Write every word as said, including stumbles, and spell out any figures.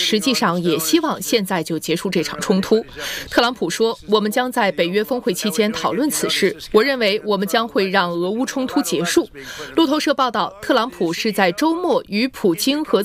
实际上也希望现在就结束这场冲突。特朗普说：“我们将在北约峰会期间讨论此事。我认为我们将会让俄乌冲突结束。”路透社报道，特朗普是在周末与普京和